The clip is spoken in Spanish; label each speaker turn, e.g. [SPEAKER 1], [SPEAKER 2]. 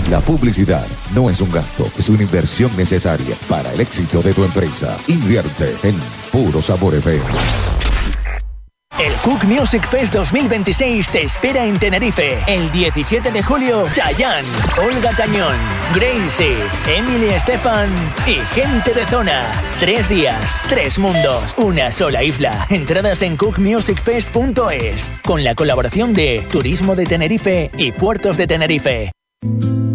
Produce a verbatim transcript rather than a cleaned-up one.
[SPEAKER 1] La publicidad no es un gasto, es una inversión necesaria para el éxito de tu empresa. Invierte en Puro Sabor F M.
[SPEAKER 2] El Cook Music Fest dos mil veintiséis te espera en Tenerife. El diecisiete de julio, Chayanne, Olga Tañón, Gracie, Emily Estefan y gente de zona. Tres días, tres mundos, una sola isla. Entradas en cook music fest punto es con la colaboración de Turismo de Tenerife y Puertos de Tenerife.